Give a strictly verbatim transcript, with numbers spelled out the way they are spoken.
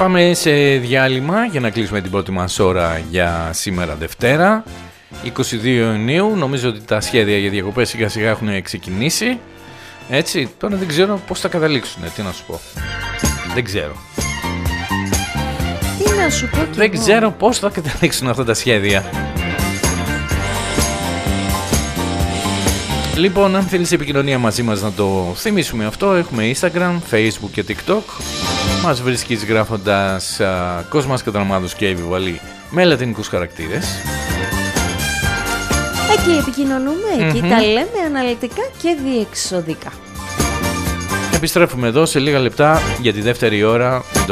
Πάμε σε διάλειμμα για να κλείσουμε την πρώτη μας ώρα για σήμερα Δευτέρα είκοσι δύο Ιουνίου. Νομίζω ότι τα σχέδια για διακοπές σιγά σιγά έχουν ξεκινήσει. Έτσι, τώρα δεν ξέρω πώς θα καταλήξουν, τι να σου πω. Δεν ξέρω. Τι να σου πω και Δεν εγώ. ξέρω πώς θα καταλήξουν αυτά τα σχέδια. Λοιπόν, αν θέλεις επικοινωνία μαζί μας να το θυμίσουμε αυτό, έχουμε Instagram, Facebook και TikTok. Μας βρίσκεις γράφοντας α, Κόσμας Κατραμάδος και Εβιβαλή με λατινικούς χαρακτήρες. Εκεί επικοινωνούμε, εκεί Mm-hmm. τα λέμε αναλυτικά και διεξοδικά. Επιστρέφουμε εδώ σε λίγα λεπτά για τη δεύτερη ώρα.